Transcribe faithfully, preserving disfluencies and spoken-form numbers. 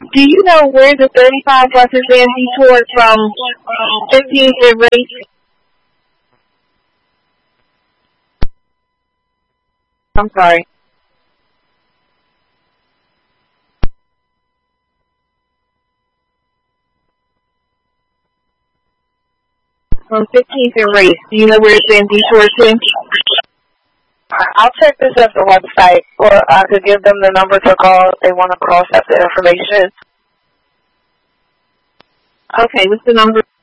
Do you know where the thirty-five buses ran detour from fifteenth and Race? I'm sorry. From fifteenth and Race. Do you know where it's been detoured to? I'll check this at the website, or I could give them the number to call if they want to cross-check the information. Okay, what's the number?